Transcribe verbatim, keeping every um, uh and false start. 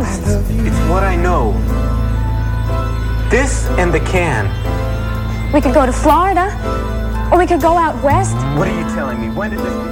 ghosts. It's what I know. This and the can. We could go to Florida, or we could go out west. What are you telling me? When did this...